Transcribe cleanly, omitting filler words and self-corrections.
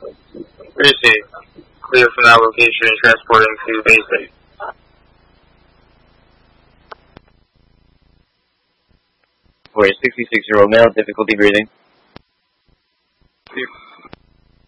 Receive. Clear from that location and transporting to base state. For a 66-year-old male, difficulty breathing. Receive.